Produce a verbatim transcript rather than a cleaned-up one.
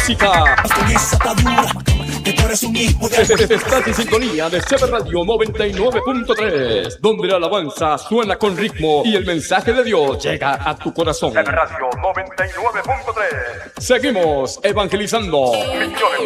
Música. Con esa atadura, que tú eres un hijo de... Estás en sintonía de C B Radio noventa y nueve punto tres, donde la alabanza suena con ritmo y el mensaje de Dios llega a tu corazón. C B Radio noventa y nueve punto tres. Seguimos evangelizando.